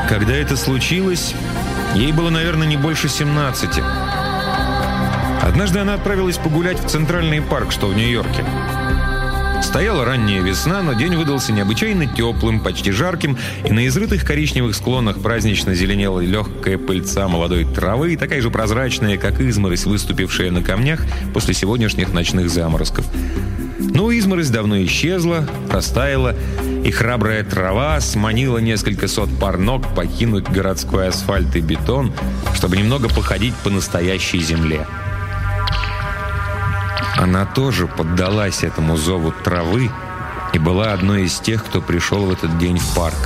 Когда это случилось, ей было, наверное, не больше 17. Однажды она отправилась погулять в Центральный парк, что в Нью-Йорке. Стояла ранняя весна, но день выдался необычайно теплым, почти жарким, и на изрытых коричневых склонах празднично зеленела легкая пыльца молодой травы, такая же прозрачная, как изморозь, выступившая на камнях после сегодняшних ночных заморозков. Но изморозь давно исчезла, растаяла, и храбрая трава сманила несколько сот пар ног покинуть городской асфальт и бетон, чтобы немного походить по настоящей земле. Она тоже поддалась этому зову травы и была одной из тех, кто пришел в этот день в парк.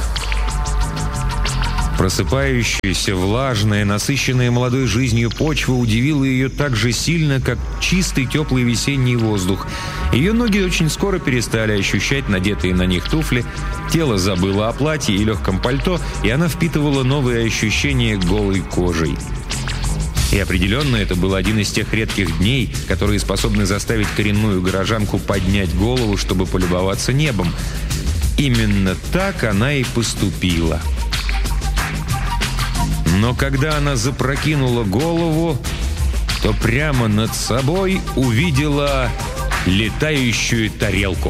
Просыпающаяся, влажная, насыщенная молодой жизнью почва удивила ее так же сильно, как чистый теплый весенний воздух. Ее ноги очень скоро перестали ощущать надетые на них туфли, тело забыло о платье и легком пальто, и она впитывала новые ощущения голой кожей. И определенно это был один из тех редких дней, которые способны заставить коренную горожанку поднять голову, чтобы полюбоваться небом. Именно так она и поступила. Но когда она запрокинула голову, то прямо над собой увидела летающую тарелку.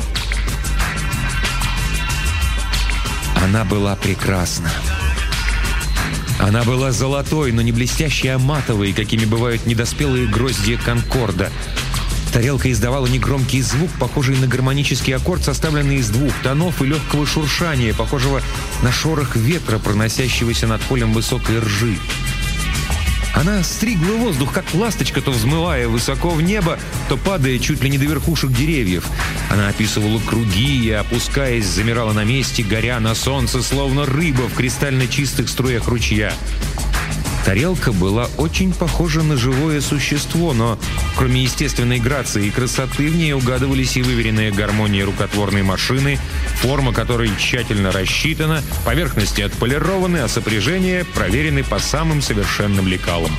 Она была прекрасна. Она была золотой, но не блестящей, а матовой, какими бывают недоспелые гроздья конкорда. Тарелка издавала негромкий звук, похожий на гармонический аккорд, составленный из двух тонов и легкого шуршания, похожего на шорох ветра, проносящегося над полем высокой ржи. Она стригла воздух, как ласточка, то взмывая высоко в небо, то падая чуть ли не до верхушек деревьев. Она описывала круги и, опускаясь, замирала на месте, горя на солнце, словно рыба в кристально чистых струях ручья. Тарелка была очень похожа на живое существо, но кроме естественной грации и красоты в ней угадывались и выверенная гармония рукотворной машины, форма которой тщательно рассчитана, поверхности отполированы, а сопряжения проверены по самым совершенным лекалам.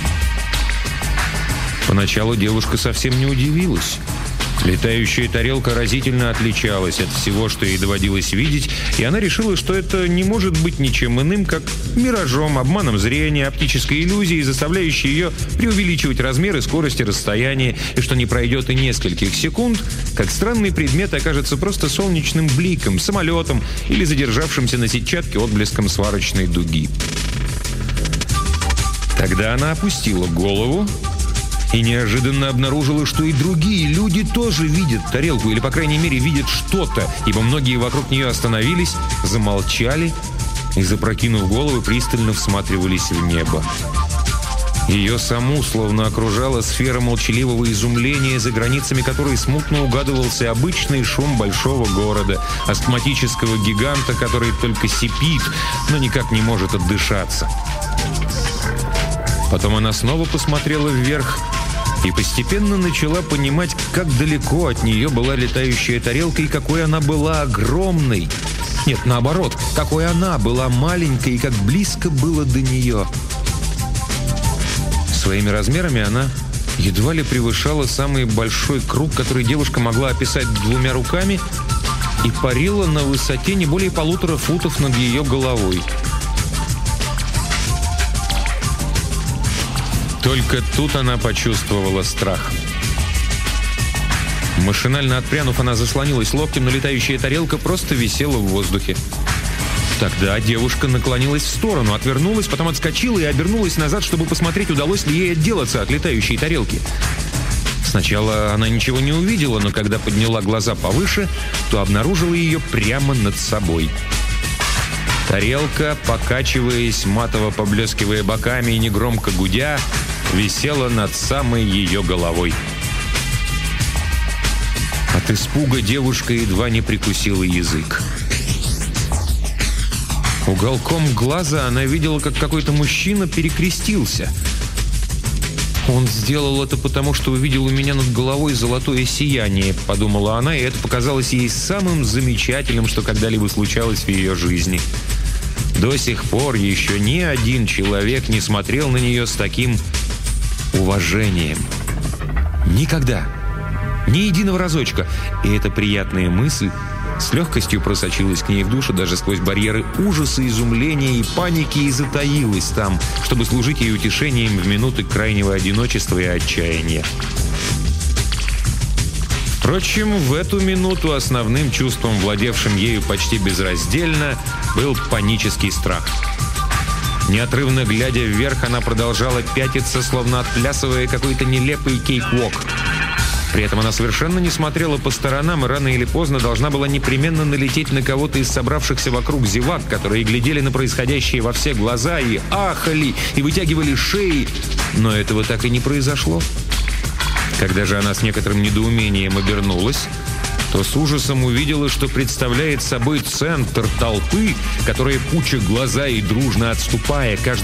Поначалу девушка совсем не удивилась. Летающая тарелка разительно отличалась от всего, что ей доводилось видеть, и она решила, что это не может быть ничем иным, как миражом, обманом зрения, оптической иллюзией, заставляющей ее преувеличивать размеры, скорости, расстояние, и что не пройдет и нескольких секунд, как странный предмет окажется просто солнечным бликом, самолетом или задержавшимся на сетчатке отблеском сварочной дуги. Тогда она опустила голову и неожиданно обнаружила, что и другие люди тоже видят тарелку, или, по крайней мере, видят что-то, ибо многие вокруг нее остановились, замолчали и, запрокинув головы, пристально всматривались в небо. Ее саму словно окружала сфера молчаливого изумления, за границами которой смутно угадывался обычный шум большого города, астматического гиганта, который только сипит, но никак не может отдышаться. Потом она снова посмотрела вверх и постепенно начала понимать, как далеко от нее была летающая тарелка и какой она была огромной. Нет, наоборот, какой она была маленькой и как близко было до нее. Своими размерами она едва ли превышала самый большой круг, который девушка могла описать двумя руками, и парила на высоте не более 1,5 футов над ее головой. Только тут она почувствовала страх. Машинально отпрянув, она заслонилась локтем, но летающая тарелка просто висела в воздухе. Тогда девушка наклонилась в сторону, отвернулась, потом отскочила и обернулась назад, чтобы посмотреть, удалось ли ей отделаться от летающей тарелки. Сначала она ничего не увидела, но когда подняла глаза повыше, то обнаружила ее прямо над собой. Тарелка, покачиваясь, матово поблескивая боками и негромко гудя, висела над самой ее головой. От испуга девушка едва не прикусила язык. Уголком глаза она видела, как какой-то мужчина перекрестился. «Он сделал это потому, что увидел у меня над головой золотое сияние», — подумала она, и это показалось ей самым замечательным, что когда-либо случалось в ее жизни. До сих пор еще ни один человек не смотрел на нее с таким уважением. Никогда. Ни единого разочка. И эта приятная мысль с легкостью просочилась к ней в душу даже сквозь барьеры ужаса, изумления и паники и затаилась там, чтобы служить ей утешением в минуты крайнего одиночества и отчаяния. Впрочем, в эту минуту основным чувством, владевшим ею почти безраздельно, был панический страх. Неотрывно глядя вверх, она продолжала пятиться, словно отплясывая какой-то нелепый кейк-вок. При этом она совершенно не смотрела по сторонам и рано или поздно должна была непременно налететь на кого-то из собравшихся вокруг зевак, которые глядели на происходящее во все глаза и ахали, и вытягивали шеи. Но этого так и не произошло. Когда же она с некоторым недоумением обернулась, то с ужасом увидела, что представляет собой центр толпы, которая, пуча глаза и дружно отступая, каждый